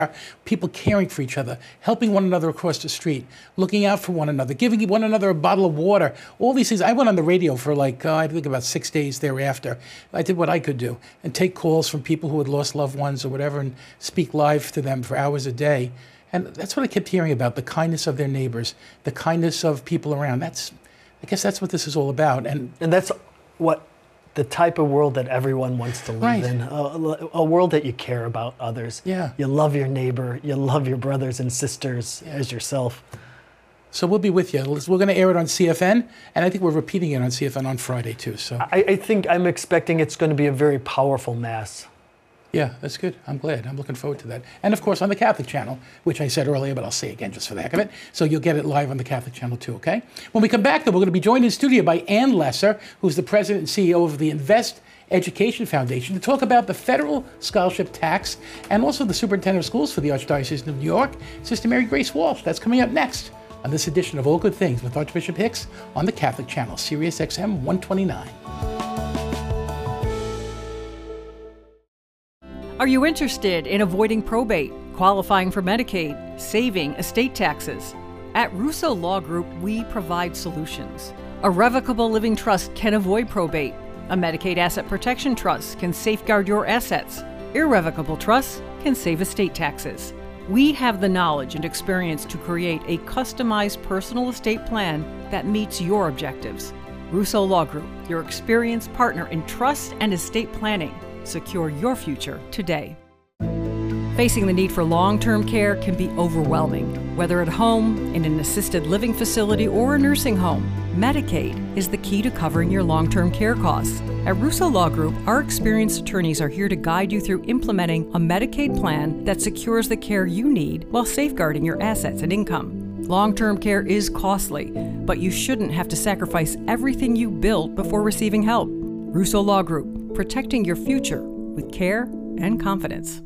people caring for each other, helping one another across the street, looking out for one another, giving one another a bottle of water, all these things. I went on the radio for I think about 6 days thereafter. I did what I could do and take calls from people who had lost loved ones or whatever and speak live to them for hours a day. And that's what I kept hearing about, the kindness of their neighbors, the kindness of people around. I guess that's what this is all about. And that's what the type of world that everyone wants to live in, a world that you care about others. Yeah. You love your neighbor, you love your brothers and sisters as yourself. So we'll be with you. We're going to air it on CFN, and I think we're repeating it on CFN on Friday too. So I think I'm expecting it's going to be a very powerful mass. Yeah, that's good. I'm glad. I'm looking forward to that. And of course on the Catholic channel, which I said earlier, but I'll say again just for the heck of it. So you'll get it live on the Catholic channel too, okay? When we come back, though, we're going to be joined in studio by Ann Lesser, who's the president and CEO of the Invest Education Foundation, to talk about the federal scholarship tax and also the superintendent of schools for the Archdiocese of New York, Sister Mary Grace Walsh. That's coming up next on this edition of All Good Things with Archbishop Hicks on the Catholic channel, Sirius XM 129. Are you interested in avoiding probate, qualifying for Medicaid, saving estate taxes? At Russo Law Group, we provide solutions. A revocable living trust can avoid probate. A Medicaid Asset Protection Trust can safeguard your assets. Irrevocable trusts can save estate taxes. We have the knowledge and experience to create a customized personal estate plan that meets your objectives. Russo Law Group, your experienced partner in trust and estate planning. Secure your future today. Facing the need for long-term care can be overwhelming. Whether at home, in an assisted living facility, or a nursing home, Medicaid is the key to covering your long-term care costs. At Russo Law Group, our experienced attorneys are here to guide you through implementing a Medicaid plan that secures the care you need while safeguarding your assets and income. Long-term care is costly, but you shouldn't have to sacrifice everything you built before receiving help. Russo Law Group, protecting your future with care and confidence.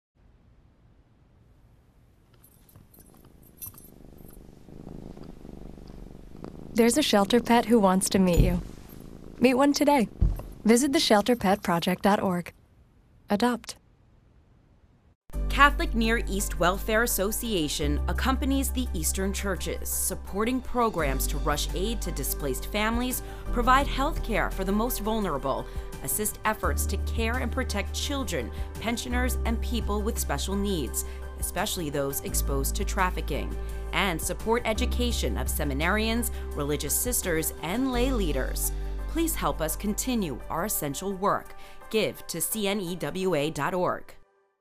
There's a shelter pet who wants to meet you. Meet one today. Visit theshelterpetproject.org. Adopt. Catholic Near East Welfare Association accompanies the Eastern churches, supporting programs to rush aid to displaced families, provide health care for the most vulnerable, assist efforts to care and protect children, pensioners, and people with special needs, especially those exposed to trafficking, and support education of seminarians, religious sisters, and lay leaders. Please help us continue our essential work. Give to cnewa.org.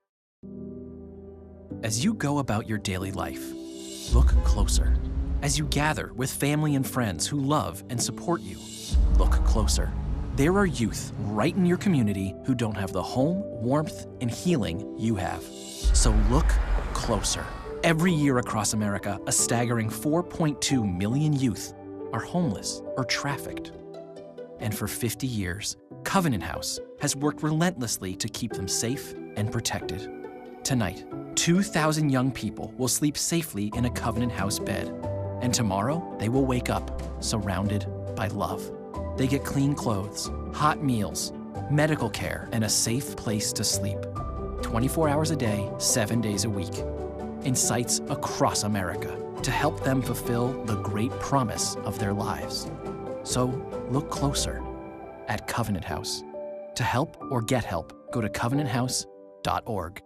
As you go about your daily life, look closer. As you gather with family and friends who love and support you, look closer. There are youth right in your community who don't have the home, warmth, and healing you have. So look closer. Every year across America, a staggering 4.2 million youth are homeless or trafficked. And for 50 years, Covenant House has worked relentlessly to keep them safe and protected. Tonight, 2,000 young people will sleep safely in a Covenant House bed. And tomorrow, they will wake up surrounded by love. They get clean clothes, hot meals, medical care, and a safe place to sleep. 24 hours a day, 7 days a week. In sites across America to help them fulfill the great promise of their lives. So look closer at Covenant House. To help or get help, go to covenanthouse.org.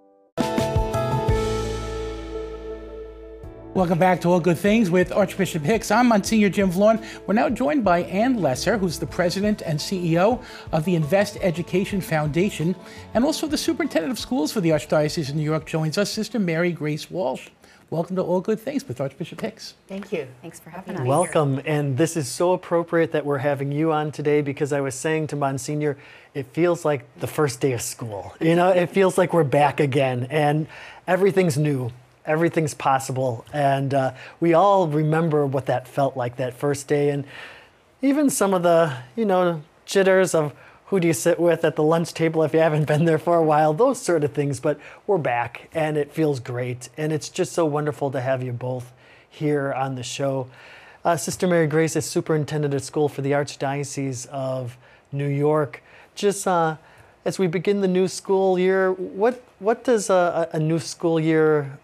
Welcome back to All Good Things with Archbishop Hicks. I'm Monsignor Jim Vaughn. We're now joined by Ann Lesser, who's the president and CEO of the Invest Education Foundation, and also the superintendent of schools for the Archdiocese of New York joins us, Sister Mary Grace Walsh. Welcome to All Good Things with Archbishop Hicks. Thank you. Thanks for having us. Welcome, and this is so appropriate that we're having you on today because I was saying to Monsignor, it feels like the first day of school. You know, it feels like we're back again and everything's new. Everything's possible, and we all remember what that felt like that first day, and even some of the, jitters of who do you sit with at the lunch table if you haven't been there for a while, those sort of things, but we're back, and it feels great, and it's just so wonderful to have you both here on the show. Sister Mary Grace is superintendent at school for the Archdiocese of New York. Just as we begin the new school year, what does a new school year